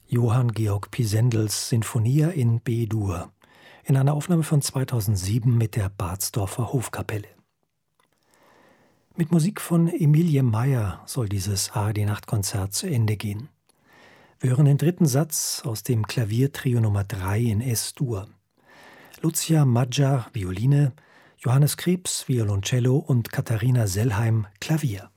Johann Georg Pisendels Sinfonia in B-Dur in einer Aufnahme von 2007 mit der Bardsdorfer Hofkapelle. Mit Musik von Emilie Meyer soll dieses ARD-Nachtkonzert zu Ende gehen. Wir hören den dritten Satz aus dem Klaviertrio Nummer 3 in S-Dur. Lucia Maggiar, Violine, Johannes Krebs, Violoncello und Katharina Sellheim, Klavier.